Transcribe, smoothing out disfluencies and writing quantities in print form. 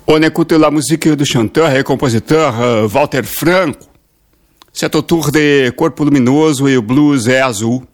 On écoute la musique du chanteur et compositeur Walter Franco. C'est autour de Corpo Luminoso e o blues é azul.